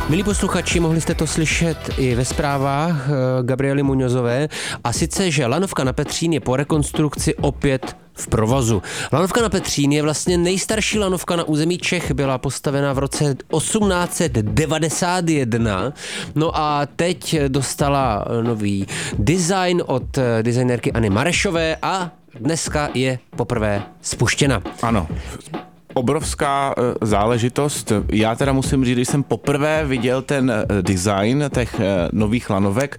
Milí posluchači, mohli jste to slyšet i ve zprávách Gabriely Muñozové, a sice, že lanovka na Petřín je po rekonstrukci opět v provozu. Lanovka na Petřín je vlastně nejstarší lanovka na území Čech, byla postavena v roce 1891, no a teď dostala nový design od designérky Anny Marešové a dneska je poprvé spuštěna. Ano. Obrovská záležitost. Já teda musím říct, když jsem poprvé viděl ten design těch nových lanovek,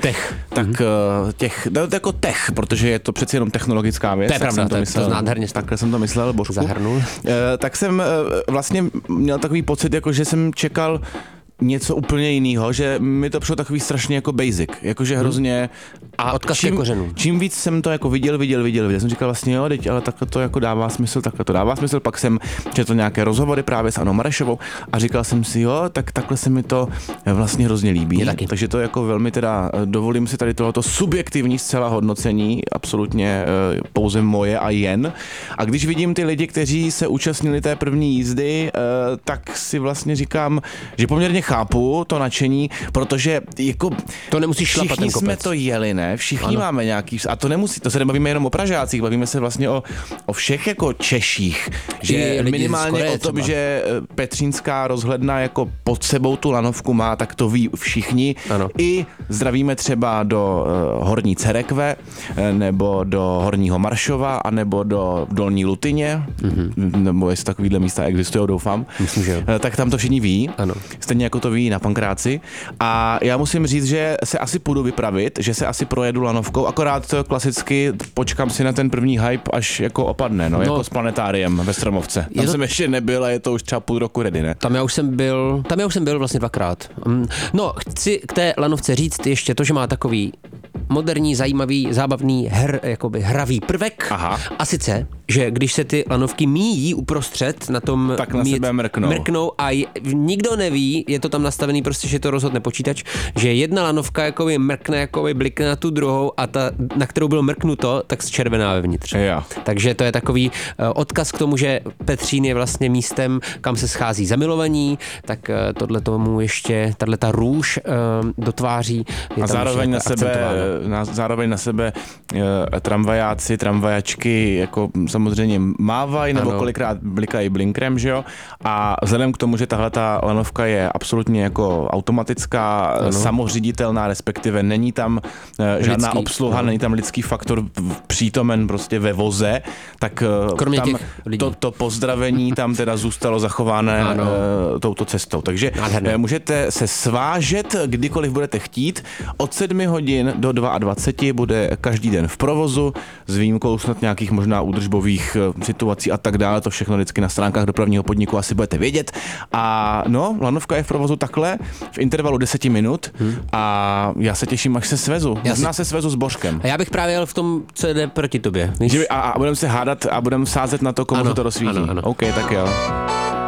jako tech, protože je to přeci jenom technologická věc. To je pravda, to nádherně. Takhle jsem to myslel, Božku. Zahrnul. Tak jsem vlastně měl takový pocit, jako že jsem čekal něco úplně jiného, že mi to přišlo takový strašně jako basic, jakože hrozně a odkaz ke kořenům. Čím víc jsem to jako viděl, jsem říkal vlastně jo, teď, ale takhle to jako dává smysl, pak jsem četl nějaké rozhovory právě s Annou Marešovou a říkal jsem si jo, tak takhle se mi to vlastně hrozně líbí. Takže to jako velmi teda, dovolím si tady tohoto subjektivní zcela hodnocení, absolutně pouze moje a jen. A když vidím ty lidi, kteří se účastnili té první jízdy, tak si vlastně říkám, že poměrně chápu to nadšení, protože jako to nemusíš šlapat ten kopec. Všichni jsme to jeli, ne? Všichni máme nějaký, a to nemusí, to se nebavíme jenom o Pražácích, bavíme se vlastně o všech jako Češích, že minimálně o tom, že Petřínská rozhledna jako pod sebou tu lanovku má, tak to ví všichni. Ano. I zdravíme třeba do Horní Cerekve, nebo do Horního Maršova, anebo do Dolní Lutyně, nebo jestli takovýhle místa existují, doufám. Myslím, že tak tam to všichni ví. Ano. Stejně jako to ví na Pankráci. A já musím říct, že se asi půjdu vypravit, že se asi projedu lanovkou, akorát to klasicky počkám si na ten první hype, až jako opadne, jako s planetáriem ve Stromovce. Tam jsem ještě nebyl a je to už třeba půl roku ready, ne? Tam já už jsem byl vlastně dvakrát. No, chci k té lanovce říct ještě to, že má takový moderní, zajímavý, zábavný jakoby hravý prvek. Aha. A sice, že když se ty lanovky míjí uprostřed na tom tak na sebe mrknou a nikdo neví, je to tam nastavený prostě, že to rozhodne počítač, že jedna lanovka jakoby mrkne, jakoby blikne na tu druhou a ta, na kterou bylo mrknuto, tak zčervená vevnitř. Ja. Takže to je takový odkaz k tomu, že Petřín je vlastně místem, kam se schází zamilovaní, tak tohle tomu ještě, tato růž dotváří. A zároveň na sebe tramvajáci, tramvajačky jako samozřejmě mávají nebo kolikrát blikají blinkrem, že jo? A vzhledem k tomu, že tahle ta lanovka je absolutně jako automatická, samoředitelná, respektive není tam žádná obsluha, není tam lidský faktor přítomen prostě ve voze, tak kromě tam to pozdravení tam teda zůstalo zachováno touto cestou. Takže můžete se svážet, kdykoliv budete chtít. Od 7 hodin do 22 bude každý den v provozu, s výjimkou snad nějakých možná údržbových situací a tak dále. To všechno vždycky na stránkách dopravního podniku asi budete vědět. A lanovka je v provozu takhle v intervalu 10 minut a já se těším, až se svezu. Možná se svezu s Božkem. A já bych právě jel v tom, co jde proti tobě. A budeme se hádat a budeme sázet na to, komu se to rozsvítí. Ano. OK, tak jo.